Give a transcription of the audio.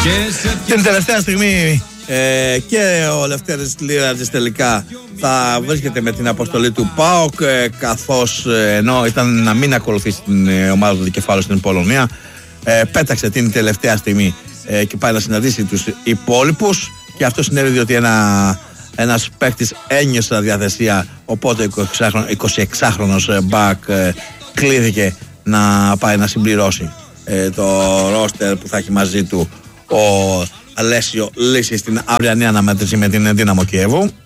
Την τελευταία στιγμή και ο Λευτέρης Λίρατζης τελικά θα βρίσκεται με την αποστολή του ΠΑΟΚ, καθώς ενώ ήταν να μην ακολουθήσει την ομάδα του δικεφάλου στην Πολωνία, πέταξε την τελευταία στιγμή και πάει να συναντήσει τους υπόλοιπους, και αυτό συνέβη διότι ένας παίκτης ένιωσε διαθεσία, οπότε 26χρονος μπακ κλείθηκε να πάει να συμπληρώσει το ρόστερ που θα έχει μαζί του ο Αλέσιο Λύση στην αυριανή αναμέτρηση με την Δύναμο Κιέβου.